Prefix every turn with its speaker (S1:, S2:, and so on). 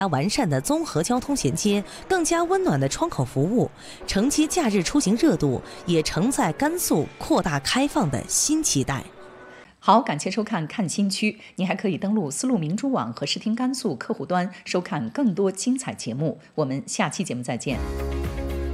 S1: 完善的综合交通衔接，更加温暖的窗口服务，承接假日出行热度，也承载甘肃扩大开放的新期待。
S2: 好，感谢收看看新区，您还可以登录丝路明珠网和视听甘肃客户端收看更多精彩节目。我们下期节目再见。